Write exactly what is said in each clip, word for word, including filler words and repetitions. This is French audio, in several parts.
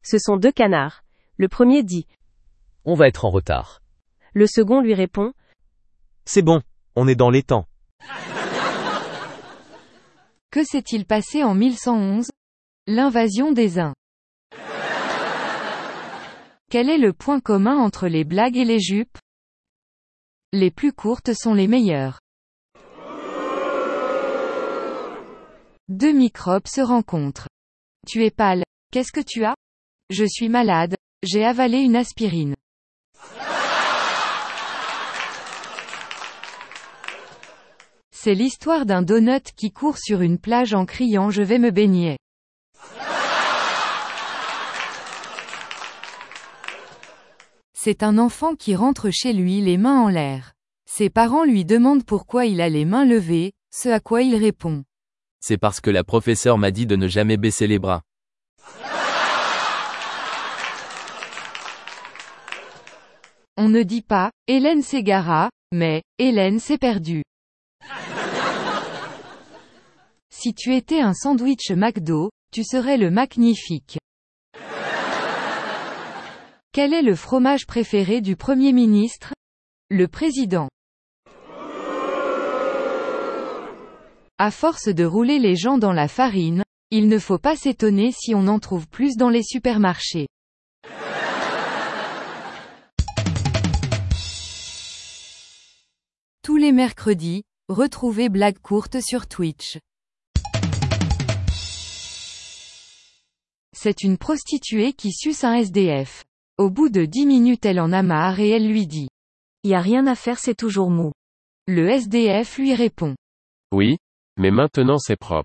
Ce sont deux canards. Le premier dit « On va être en retard. » Le second lui répond « C'est bon, on est dans les temps. » Que s'est-il passé en mille cent onze? L'invasion des Huns. Quel est le point commun entre les blagues et les jupes? Les plus courtes sont les meilleures. Deux microbes se rencontrent. Tu es pâle. Qu'est-ce que tu as? Je suis malade. J'ai avalé une aspirine. C'est l'histoire d'un donut qui court sur une plage en criant « Je vais me baigner ». C'est un enfant qui rentre chez lui les mains en l'air. Ses parents lui demandent pourquoi il a les mains levées, ce à quoi il répond. C'est parce que la professeure m'a dit de ne jamais baisser les bras. On ne dit pas « Hélène s'égara », mais « Hélène s'est perdue ». Si tu étais un sandwich McDo, tu serais le magnifique. Quel est le fromage préféré du Premier ministre? Le président. À force de rouler les gens dans la farine, il ne faut pas s'étonner si on en trouve plus dans les supermarchés. Tous les mercredis, retrouvez Blagues courtes sur Twitch. C'est une prostituée qui suce un S D F. Au bout de dix minutes elle en a marre et elle lui dit « Y a rien à faire, c'est toujours mou ». Le S D F lui répond « Oui, mais maintenant c'est propre ».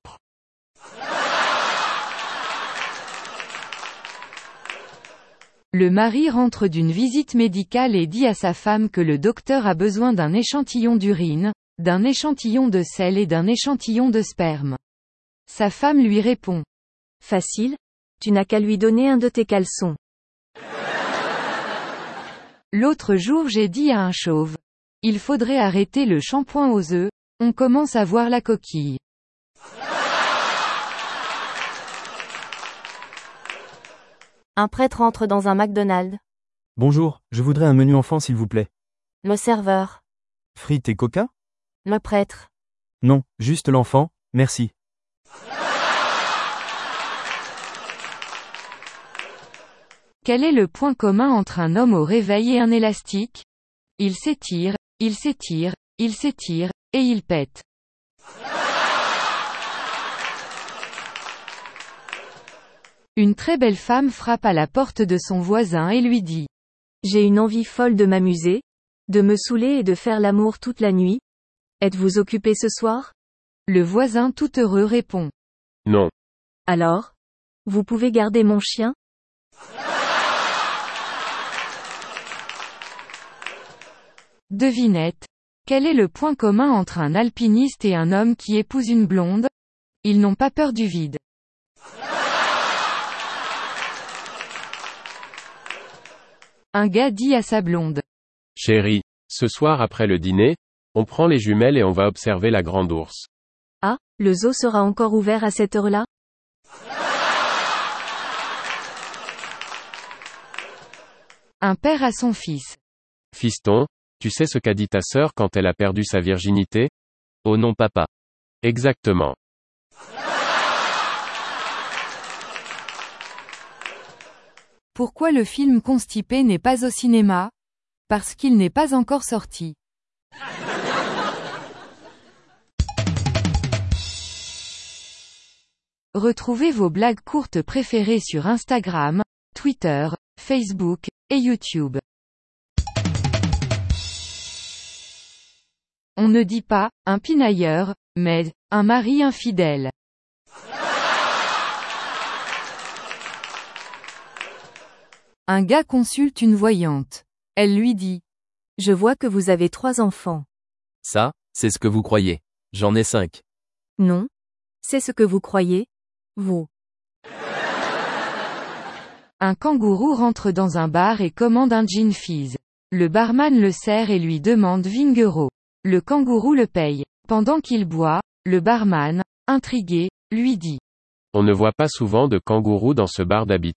Le mari rentre d'une visite médicale et dit à sa femme que le docteur a besoin d'un échantillon d'urine, d'un échantillon de sel et d'un échantillon de sperme. Sa femme lui répond « Facile, tu n'as qu'à lui donner un de tes caleçons. » L'autre jour j'ai dit à un chauve « Il faudrait arrêter le shampoing aux œufs, on commence à voir la coquille. » Un prêtre entre dans un McDonald's. Bonjour, je voudrais un menu enfant s'il vous plaît. Le serveur. Frites et coca? Le prêtre. Non, juste l'enfant, merci. Quel est le point commun entre un homme au réveil et un élastique? Il s'étire, il s'étire, il s'étire, et il pète. Une très belle femme frappe à la porte de son voisin et lui dit « J'ai une envie folle de m'amuser, de me saouler et de faire l'amour toute la nuit. Êtes-vous occupé ce soir ?» Le voisin tout heureux répond « Non. » Alors? Vous pouvez garder mon chien? Devinette. Quel est le point commun entre un alpiniste et un homme qui épouse une blonde? Ils n'ont pas peur du vide. Un gars dit à sa blonde. Chérie, ce soir après le dîner, on prend les jumelles et on va observer la grande ours. Ah, le zoo sera encore ouvert à cette heure-là? Un père à son fils. Fiston, tu sais ce qu'a dit ta sœur quand elle a perdu sa virginité? Oh non papa. Exactement. Pourquoi le film Constipé n'est pas au cinéma? Parce qu'il n'est pas encore sorti. Retrouvez vos blagues courtes préférées sur Instagram, Twitter, Facebook, et YouTube. On ne dit pas « un pinailleur », mais « un mari infidèle ». Un gars consulte une voyante. Elle lui dit « Je vois que vous avez trois enfants. » Ça, c'est ce que vous croyez. J'en ai cinq. Non. C'est ce que vous croyez. Vous. Un kangourou rentre dans un bar et commande un gin fizz. Le barman le sert et lui demande vingt euros. Le kangourou le paye. Pendant qu'il boit, le barman, intrigué, lui dit « On ne voit pas souvent de kangourous dans ce bar d'habitude. »